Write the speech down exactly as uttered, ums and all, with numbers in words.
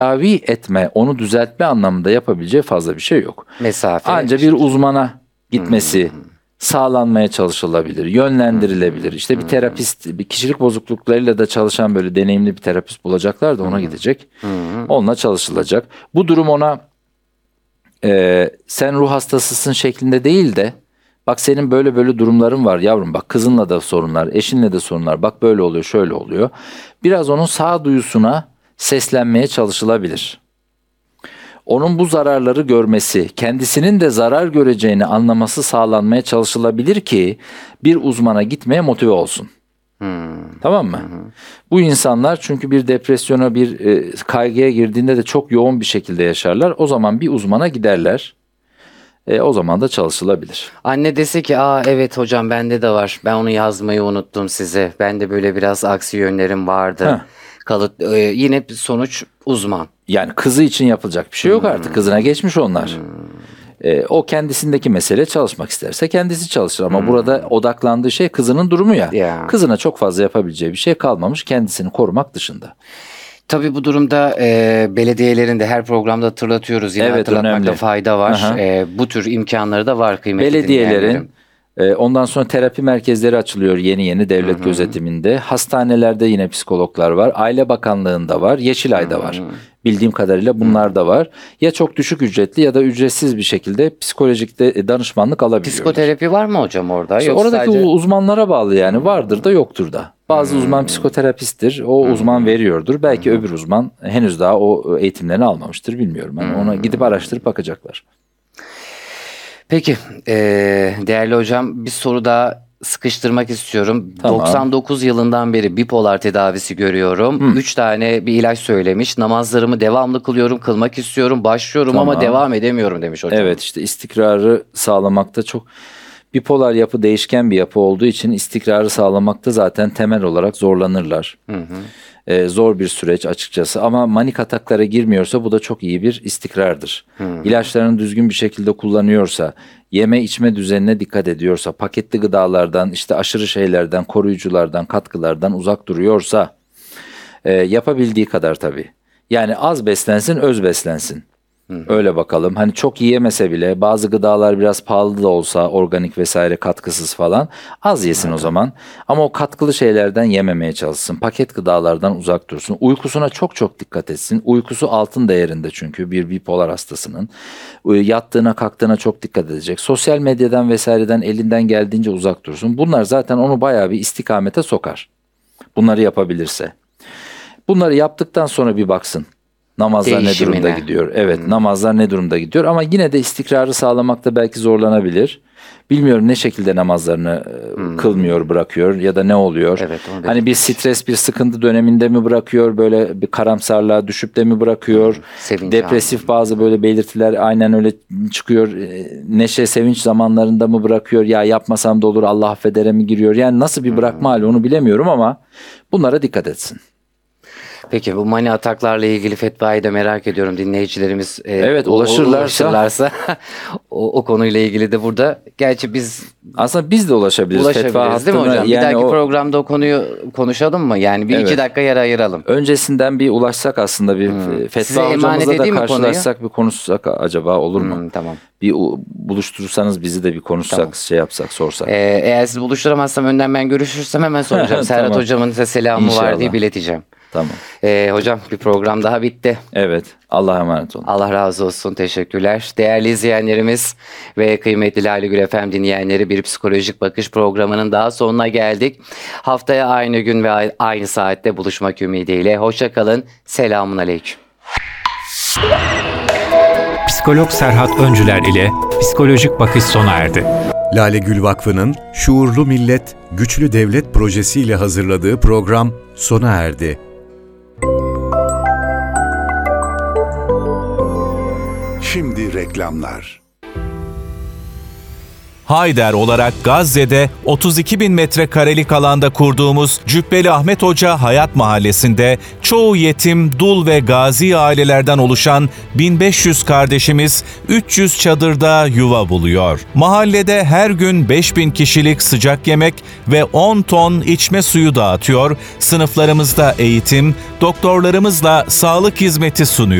tedavi etme, onu düzeltme anlamında yapabileceği fazla bir şey yok. Mesafe. Anca bir uzmana gitmesi hmm. sağlanmaya çalışılabilir, yönlendirilebilir. İşte bir terapist, bir kişilik bozukluklarıyla da çalışan böyle deneyimli bir terapist bulacaklar da ona hmm. gidecek. Hmm. Onunla çalışılacak. Bu durum ona e, sen ruh hastasısın şeklinde değil de bak senin böyle böyle durumların var yavrum, bak kızınla da sorunlar, eşinle de sorunlar, bak böyle oluyor, şöyle oluyor. Biraz onun sağduyusuna seslenmeye çalışılabilir. Onun bu zararları görmesi, kendisinin de zarar göreceğini anlaması sağlanmaya çalışılabilir ki bir uzmana gitmeye motive olsun. Hmm. Tamam mı? Hmm. Bu insanlar çünkü bir depresyona, bir e, kaygıya girdiğinde de çok yoğun bir şekilde yaşarlar. O zaman bir uzmana giderler. E, o zaman da çalışılabilir. Anne dese ki, aa evet hocam bende de var. Ben onu yazmayı unuttum size. Bende böyle biraz aksi yönlerim vardı. Heh. Kalıt, e, yine sonuç uzman. Yani kızı için yapılacak bir şey yok artık. Kızına geçmiş onlar. Hmm. E, o kendisindeki mesele, çalışmak isterse kendisi çalışır. Ama hmm. burada odaklandığı şey kızının durumu ya. Yeah. Kızına çok fazla yapabileceği bir şey kalmamış kendisini korumak dışında. Tabii bu durumda e, belediyelerin de her programda hatırlatıyoruz. Yine evet, hatırlatmakta önemli. Fayda var. E, bu tür imkanları da var kıymetli belediyelerin. Ondan sonra terapi merkezleri açılıyor yeni yeni devlet hı hı. gözetiminde. Hastanelerde yine psikologlar var. Aile Bakanlığı'nda var. Yeşilay'da var. Hı hı. Bildiğim kadarıyla bunlar da var. Ya çok düşük ücretli ya da ücretsiz bir şekilde psikolojik de danışmanlık alabiliyorlar. Psikoterapi var mı hocam orada? İşte Yoksa oradaki sadece... uzmanlara bağlı yani. Vardır da yoktur da. Bazı hmm. uzman psikoterapisttir. O hmm. uzman veriyordur. Belki hmm. öbür uzman henüz daha o eğitimlerini almamıştır. Bilmiyorum. Yani ona gidip araştırıp bakacaklar. Peki e, değerli hocam, bir soru daha sıkıştırmak istiyorum. Tamam. doksan dokuz yılından beri bipolar tedavisi görüyorum. Hmm. Üç tane bir ilaç söylemiş. Namazlarımı devamlı kılıyorum, kılmak istiyorum, başlıyorum tamam. ama devam edemiyorum demiş hocam. Evet, işte istikrarı sağlamakta çok... Bipolar yapı değişken bir yapı olduğu için istikrarı sağlamakta zaten temel olarak zorlanırlar. Hı hı. Ee, zor bir süreç açıkçası ama manik ataklara girmiyorsa bu da çok iyi bir istikrardır. Hı hı. İlaçlarını düzgün bir şekilde kullanıyorsa, yeme içme düzenine dikkat ediyorsa, paketli gıdalardan, işte aşırı şeylerden, koruyuculardan, katkılardan uzak duruyorsa, e, yapabildiği kadar tabii. Yani az beslensin, öz beslensin. Öyle bakalım. Hani çok yiyemese bile bazı gıdalar biraz pahalı da olsa organik vesaire katkısız falan az yesin evet. o zaman. Ama o katkılı şeylerden yememeye çalışsın. Paket gıdalardan uzak dursun. Uykusuna çok çok dikkat etsin. Uykusu altın değerinde çünkü bir bipolar hastasının. Yattığına kalktığına çok dikkat edecek. Sosyal medyadan vesaireden elinden geldiğince uzak dursun. Bunlar zaten onu bayağı bir istikamete sokar. Bunları yapabilirse. Bunları yaptıktan sonra bir baksın. Namazlar Değişimine. ne durumda gidiyor? Evet, hmm. namazlar ne durumda gidiyor? Ama yine de istikrarı sağlamakta belki zorlanabilir. Bilmiyorum ne şekilde namazlarını hmm. kılmıyor, bırakıyor ya da ne oluyor? Evet, hani bir stres, bir sıkıntı döneminde mi bırakıyor? Böyle bir karamsarlığa düşüp de mi bırakıyor? Hmm. Depresif anladım. Bazı böyle belirtiler aynen öyle çıkıyor. Neşe, sevinç zamanlarında mı bırakıyor? Ya yapmasam da olur, Allah affedere mi giriyor? Yani nasıl bir bırakma hmm. hali onu bilemiyorum ama bunlara dikkat etsin. Peki bu mani ataklarla ilgili fetvayı da merak ediyorum, dinleyicilerimiz e, evet ulaşırlarsa, ulaşırlarsa o, o konuyla ilgili de burada gerçi biz aslında biz de ulaşabiliriz, ulaşabiliriz fetva değil mi hocam? Yani bir dahaki o... programda o konuyu konuşalım mı? Yani bir evet. iki dakika yer ayıralım. Öncesinden bir ulaşsak aslında bir hmm. fetva hocamızla da karşılaşsak bir konuşsak acaba olur mu? Hmm, tamam. Bir buluşturursanız bizi de bir konuşsak tamam. şey yapsak sorsak. Ee, eğer siz buluşturamazsam önden ben görüşürsem hemen soracağım. Serhat tamam. hocamın size selamı İnşallah. var diye ileteceğim. Tamam. Ee, hocam bir program daha bitti. Evet. Allah'a emanet olun. Allah razı olsun. Teşekkürler. Değerli izleyenlerimiz ve kıymetli Lale Gül F M dinleyenleri, bir psikolojik bakış programının daha sonuna geldik. Haftaya aynı gün ve aynı saatte buluşmak ümidiyle. Hoşça kalın. Selamun aleyküm. Psikolog Serhat Öncüler ile psikolojik bakış sona erdi. Lale Gül Vakfı'nın Şuurlu Millet, Güçlü Devlet projesiyle hazırladığı program sona erdi. Şimdi reklamlar. Hayder olarak Gazze'de otuz iki bin metrekarelik alanda kurduğumuz Cübbeli Ahmet Hoca Hayat Mahallesi'nde çoğu yetim, dul ve gazi ailelerden oluşan bin beş yüz kardeşimiz üç yüz çadırda yuva buluyor. Mahallede her gün beş bin kişilik sıcak yemek ve on ton içme suyu dağıtıyor, sınıflarımızda eğitim, doktorlarımızla sağlık hizmeti sunuyor.